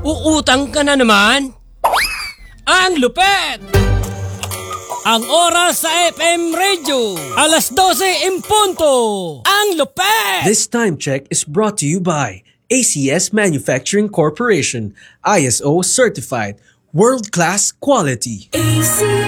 Uutang ka na naman? Ang lupet! Ang oras sa FM Radio, alas 12 in punto. Ang lupet! This time check is brought to you by ACS Manufacturing Corporation, ISO certified, world-class quality. ACS.